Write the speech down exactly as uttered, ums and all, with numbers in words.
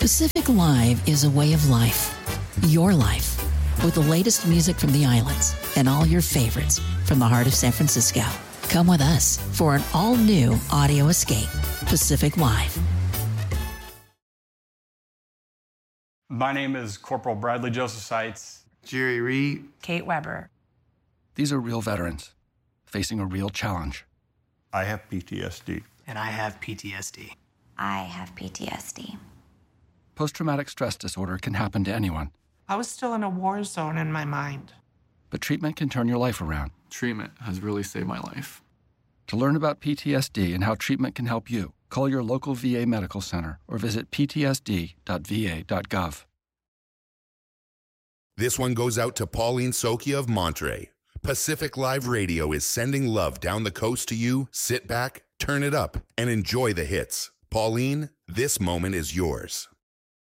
Pacific Live is a way of life. Your life. With the latest music from the islands and all your favorites from the heart of San Francisco. Come with us for an all-new audio escape. Pacific Live. My name is Corporal Bradley Joseph Seitz. Jerry Reed. Kate Weber. These are real veterans facing a real challenge. I have P T S D. And I have P T S D. I have P T S D. Post-traumatic stress disorder can happen to anyone. I was still in a war zone in my mind. But treatment can turn your life around. Treatment has really saved my life. To learn about P T S D and how treatment can help you, call your local V A medical center or visit p t s d dot v a dot gov. This one goes out to Pauline Sokia of Monterey. Pacific Live Radio is sending love down the coast to you. Sit back, turn it up, and enjoy the hits. Pauline, this moment is yours.